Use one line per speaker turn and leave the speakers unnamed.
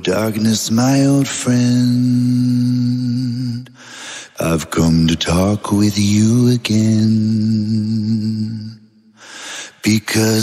darkness, my old friend. I've come to talk with you again, because